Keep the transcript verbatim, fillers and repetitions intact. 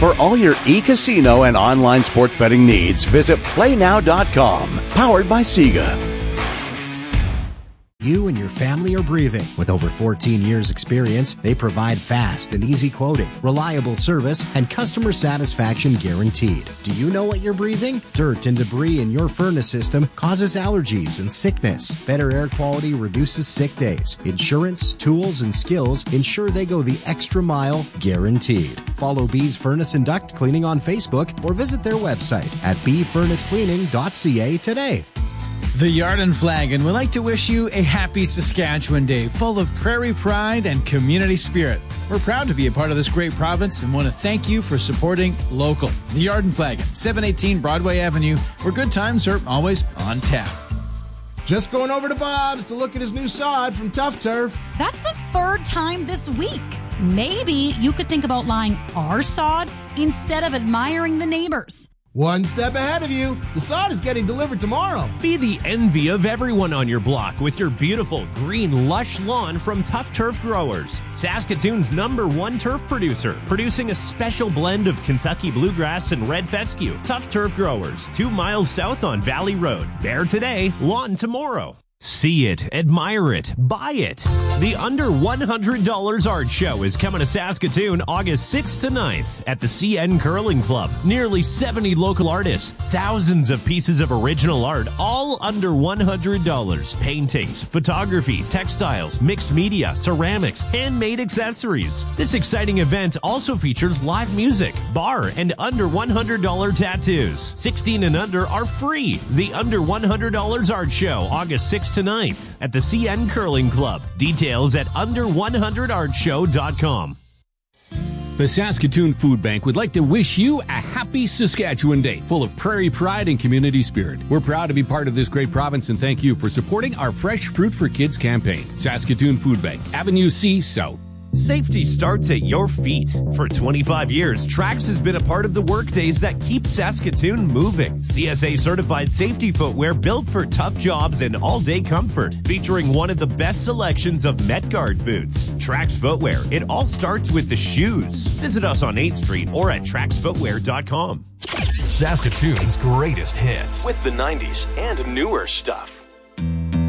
For all your e-casino and online sports betting needs, visit play now dot com. Powered by Sega. You and your family are breathing. With over fourteen years experience, they provide fast and easy quoting, reliable service, and customer satisfaction guaranteed. Do you know what you're breathing? Dirt and debris in your furnace system causes allergies and sickness. Better air quality reduces sick days. Insurance, tools, and skills ensure they go the extra mile, guaranteed. Follow B's Furnace and Duct Cleaning on Facebook or visit their website at b furnace cleaning dot c a today. The Yard and Flagon would like to wish you a happy Saskatchewan Day full of prairie pride and community spirit. We're proud to be a part of this great province and want to thank you for supporting local. The Yard and Flagon, seven eighteen Broadway Avenue, where good times are always on tap. Just going over to Bob's to look at his new sod from Tough Turf. That's the third time this week. Maybe you could think about lying our sod instead of admiring the neighbors. One step ahead of you. The sod is getting delivered tomorrow. Be the envy of everyone on your block with your beautiful, green, lush lawn from Tough Turf Growers. Saskatoon's number one turf producer, producing a special blend of Kentucky bluegrass and red fescue. Tough Turf Growers, two miles south on Valley Road. There today, lawn tomorrow. See it, admire it, buy it. The Under one hundred dollars Art Show is coming to Saskatoon August sixth to ninth at the C N Curling Club. Nearly seventy local artists, thousands of pieces of original art, all under one hundred dollars. Paintings, photography, textiles, mixed media, ceramics, handmade accessories. This exciting event also features live music, bar, and under one hundred dollars tattoos. sixteen and under are free. The Under one hundred dollars Art Show, August sixth to ninth at the C N Curling Club. Details at under one hundred art show dot com. The Saskatoon Food Bank would like to wish you a happy Saskatchewan Day full of prairie pride and community spirit. We're proud to be part of this great province and thank you for supporting our Fresh Fruit for Kids campaign. Saskatoon Food Bank, Avenue C South. Safety starts at your feet. For twenty-five years, Trax has been a part of the workdays that keep Saskatoon moving. C S A certified safety footwear built for tough jobs and all-day comfort, featuring one of the best selections of Metguard boots. Trax Footwear, it all starts with the shoes. Visit us on eighth Street or at trax footwear dot com. Saskatoon's greatest hits with the nineties and newer stuff.